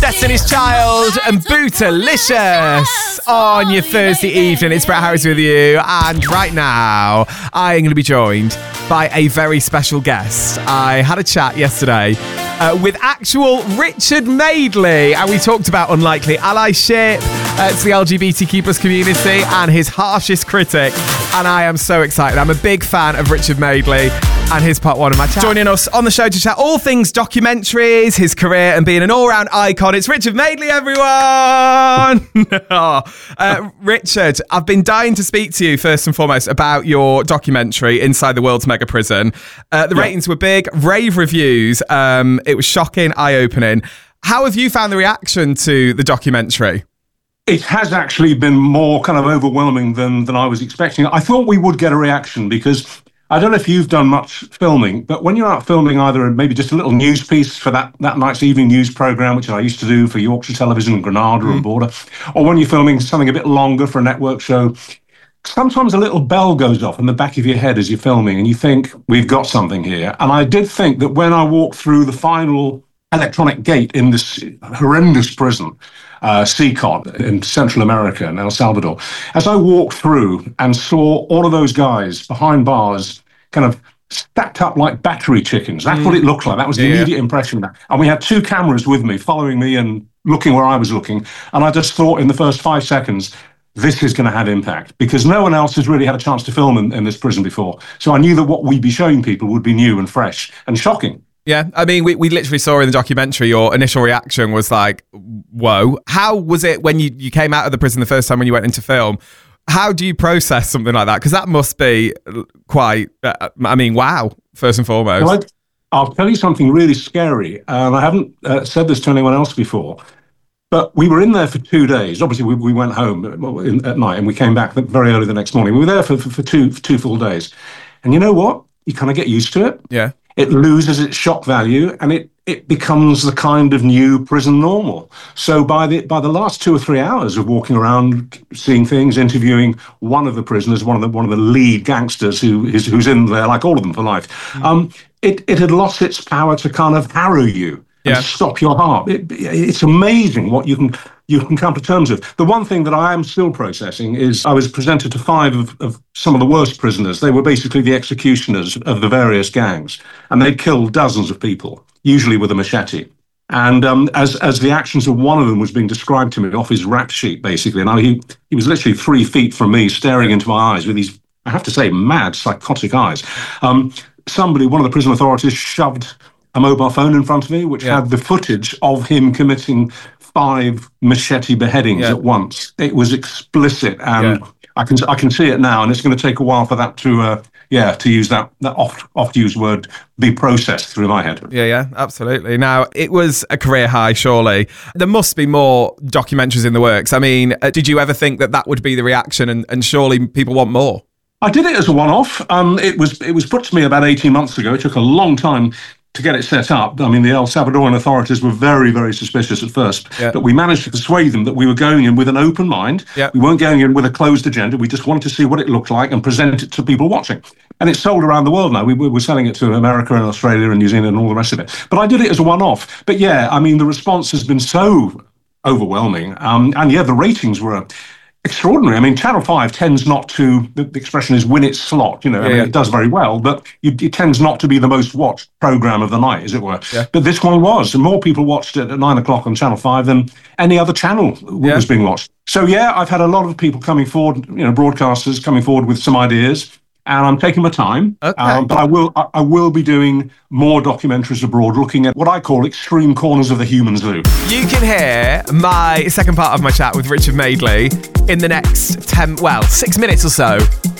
Destiny's Child and Bootylicious on your Thursday evening. It's Brett Harris with you, and right now I am going to be joined by a very special guest. I had a chat yesterday with actual Richard Madeley, and we talked about unlikely allyship to the LGBTQ plus community and his harshest critic, and I am so excited. I'm a big fan of Richard Madeley and his part one of my chat. Joining us on the show to chat all things documentaries, his career and being an all-round icon, it's Richard Madeley, everyone! Richard, I've been dying to speak to you first and foremost about your documentary, Inside the World's Mega Prison. The ratings were big, rave reviews, it was shocking, eye-opening. How have you found the reaction to the documentary? It has actually been more kind of overwhelming than I was expecting. I thought we would get a reaction because I don't know if you've done much filming, but when you're out filming either maybe just a little news piece for that night's evening news programme, which I used to do for Yorkshire Television and Granada and Border, or when you're filming something a bit longer for a network show, sometimes a little bell goes off in the back of your head as you're filming and you think, we've got something here. And I did think that when I walked through the final electronic gate in this horrendous prison, CCOT in Central America in El Salvador, as I walked through and saw all of those guys behind bars kind of stacked up like battery chickens. That's what it looked like. That was the immediate impression. And we had two cameras with me following me and looking where I was looking. And I just thought in the first 5 seconds, this is going to have impact because no one else has really had a chance to film in this prison before. So I knew that what we'd be showing people would be new and fresh and shocking. Yeah, I mean, we literally saw in the documentary your initial reaction was like, whoa. How was it when you came out of the prison the first time when you went into film? How do you process something like that? Because that must be quite, wow, first and foremost. Well, I'll tell you something really scary. And I haven't said this to anyone else before, but we were in there for 2 days. Obviously, we went home at night and we came back very early the next morning. We were there for two full days. And you know what? You kind of get used to it. Yeah. It loses its shock value and it becomes the kind of new prison normal. So by the last 2 or 3 hours of walking around, seeing things, interviewing one of the prisoners, one of the lead gangsters who's in there, like all of them for life, it had lost its power to kind of harrow you and stop your heart. It's amazing what you can come to terms with. The one thing that I am still processing is I was presented to 5 of some of the worst prisoners. They were basically the executioners of the various gangs, and they'd killed dozens of people, usually with a machete. And as the actions of one of them was being described to me off his rap sheet, basically, and he was literally 3 feet from me, staring into my eyes with these, I have to say, mad, psychotic eyes. One of the prison authorities shoved a mobile phone in front of me, which had the footage of him committing 5 machete beheadings at once. It was explicit, and I can see it now, and it's going to take a while for that to use that oft used word, be processed through my head. Yeah, absolutely. Now, it was a career high, surely. There must be more documentaries in the works. I mean, did you ever think that would be the reaction, and surely people want more? I did it as a one-off. It was put to me about 18 months ago. It took a long time to get it set up. I mean, the El Salvadoran authorities were very, very suspicious at first, but we managed to persuade them that we were going in with an open mind. We weren't going in with a closed agenda. We just wanted to see what it looked like and present it to people watching. And it's sold around the world now. We're selling it to America and Australia and New Zealand and all the rest of it. But I did it as a one-off. But yeah, I mean, the response has been so overwhelming. The ratings were extraordinary. I mean, Channel 5 tends not to, the expression is win its slot, it does very well, but it tends not to be the most watched programme of the night, as it were. But this one was, and more people watched it at 9 o'clock on Channel 5 than any other channel was being watched. So I've had a lot of people coming forward, broadcasters coming forward with some ideas, and I'm taking my time. But I will be doing more documentaries abroad, looking at what I call extreme corners of the human zoo. You can hear my second part of my chat with Richard Madeley in the next 6 minutes or so